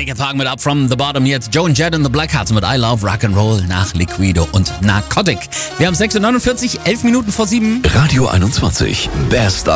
Linkin Park mit Up From The Bottom. Jetzt Joan Jett und The Blackhearts mit I Love Rock'n'Roll nach Liquido und Narcotic. Wir haben 6:49 Uhr, 11 Minuten vor 7. Radio 21. Best